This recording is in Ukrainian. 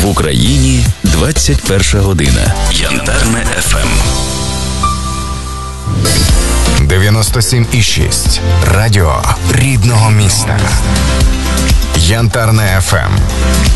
В Україні 21 година. Янтарне ФМ. 97,6. Радіо рідного міста. Янтарне ФМ.